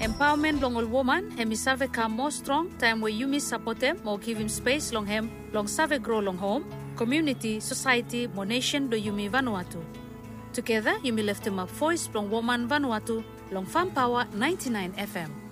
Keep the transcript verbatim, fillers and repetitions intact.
Empowerment long all woman, hemi save come more strong, time where you miss support them, more give him space long hem, long save grow long home, community, society, more nation do you me Vanuatu. Together, you me lift him up voice long woman Vanuatu, long Farm Power ninety-nine F M.